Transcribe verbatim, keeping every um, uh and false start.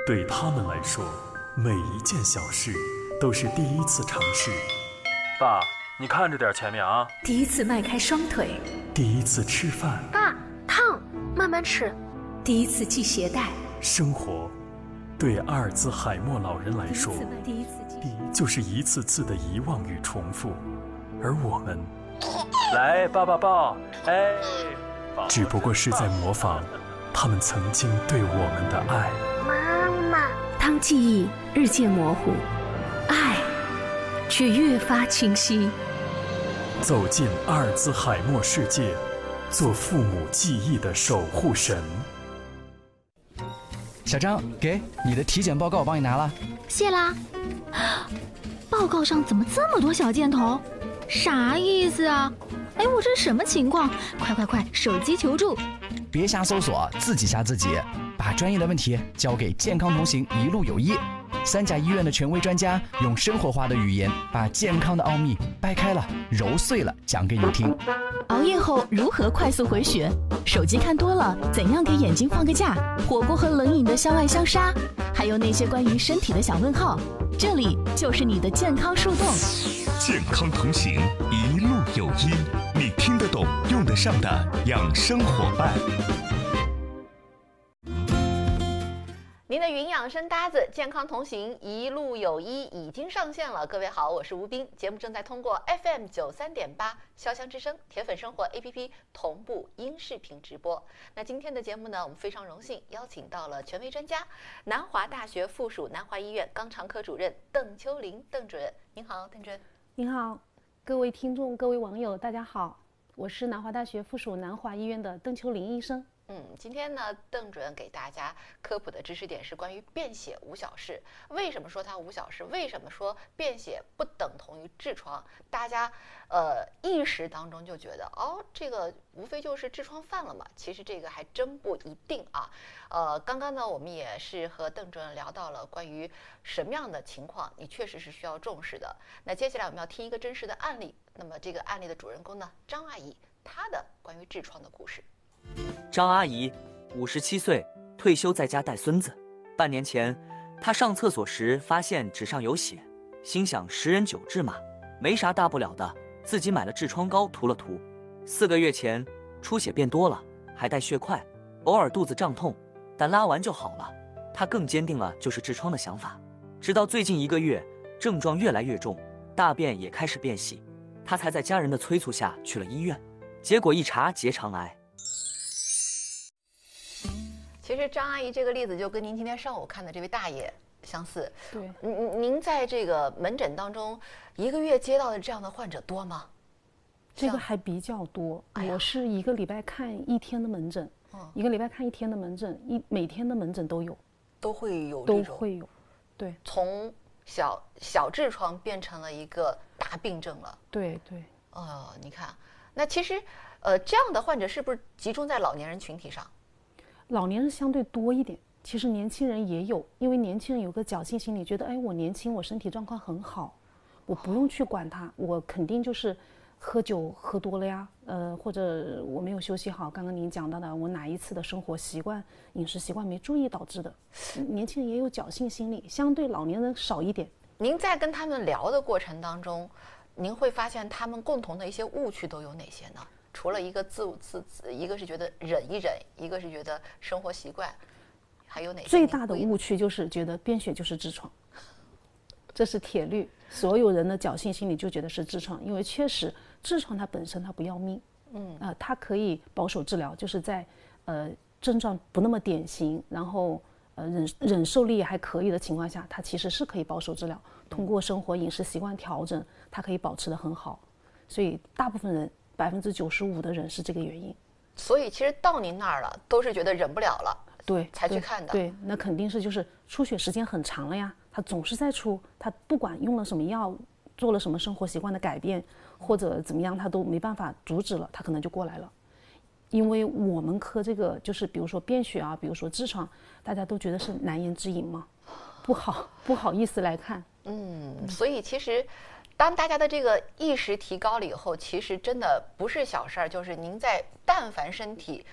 对他们来说，每一件小事都是第一次尝试。 爸，你看着点前面啊！ 第一次迈开双腿， 第一次吃饭。 爸，烫，慢慢吃。 第一次系鞋带。 生活，对阿尔兹海默老人来说， 第一次第一次就是一次次的遗忘与重复，而我们， 来抱抱抱，哎， 只不过是在模仿他们曾经对我们的爱。 妈妈， 当记忆日渐模糊，爱却越发清晰。 走进阿尔兹海默世界，做父母记忆的守护神。 小张，给你的体检报告我帮你拿了。 谢啦。报告上怎么这么多小箭头？啥意思啊？哎，我这是什么情况？快快快，手机求助！ 别瞎搜索，自己吓自己。把专业的问题交给健康同行一路有医，三甲医院的权威专家用生活化的语言把健康的奥秘掰开了揉碎了讲给你听。 熬夜后如何快速回血？手机看多了怎样给眼睛放个假？火锅和冷饮的相爱相杀，还有那些关于身体的小问号，这里就是你的健康树洞。 健康同行，一路有医，你听得懂用得上的养生伙伴。 您的云养生搭子健康同行一路有医已经上线了。各位好，我是吴斌，节目正在通过 F M 九三点八潇湘之声铁粉生活 A P P 同步音视频直播。那今天的节目呢，我们非常荣幸邀请到了权威专家，南华大学附属南华医院肛肠科主任邓秋玲邓主任。您好，邓主任。 您好，各位听众各位网友大家好，我是南华大学附属南华医院的邓秋玲医生。 嗯，今天呢，邓主任给大家科普的知识点是关于便血无小事。为什么说它无小事？为什么说便血不等同于痔疮？大家呃一时当中就觉得哦，这个无非就是痔疮犯了嘛。其实这个还真不一定啊。呃，刚刚呢，我们也是和邓主任聊到了关于什么样的情况你确实是需要重视的。那接下来我们要听一个真实的案例。那么这个案例的主人公呢，张阿姨，她的关于痔疮的故事。 张阿姨，五十七岁，退休在家带孙子。半年前，她上厕所时发现纸上有血，心想十人九痔嘛，没啥大不了的，自己买了痔疮膏涂了涂。四个月前，出血变多了，还带血块，偶尔肚子胀痛，但拉完就好了。她更坚定了就是痔疮的想法。直到最近一个月，症状越来越重，大便也开始变细，她才在家人的催促下去了医院，结果一查结肠癌。 其实张阿姨这个例子就跟您今天上午看的这位大爷相似。 对， 您您在这个门诊当中，一个月接到的这样的患者多吗？ 这个还比较多，哎、我是一个礼拜看一天的门诊，嗯、一个礼拜看一天的门诊，一每天的门诊都有， 都会有都会有，对， 从小小痔疮变成了一个大病症了。 对对， 哦，你看，那其实，呃，这样的患者是不是集中在老年人群体上？ 老年人相对多一点，其实年轻人也有，因为年轻人有个侥幸心理，觉得哎，我年轻，我身体状况很好，我不用去管它，我肯定就是喝酒喝多了呀，呃，或者我没有休息好，刚刚您讲到的，我哪一次的生活习惯、饮食习惯没注意导致的。年轻人也有侥幸心理，相对老年人少一点。 您在跟他们聊的过程当中，您会发现他们共同的一些误区都有哪些呢？除了一个自自自，一个是觉得忍一忍，一个是觉得生活习惯，还有哪些？ 最大的误区就是觉得便血就是痔疮，这是铁律。所有人的侥幸心理就觉得是痔疮，因为确实痔疮它本身它不要命，嗯啊、呃，它可以保守治疗，就是在呃症状不那么典型，然后呃忍忍受力还可以的情况下，它其实是可以保守治疗。通过生活饮食习惯调整，它可以保持得很好。所以大部分人。百分之九十五的人是这个原因， 所以其实到您那儿了，都是觉得忍不了了， 对， 才去看的。 对，对那肯定是就是出血时间很长了呀，他总是在出，他不管用了什么药，做了什么生活习惯的改变，或者怎么样，他都没办法阻止了，他可能就过来了。因为我们科这个就是比如说便血啊，比如说痔疮，大家都觉得是难言之隐嘛，不好不好意思来看。 嗯，所以其实。当大家的这个意识提高了以后，其实真的不是小事儿，就是您在但凡身体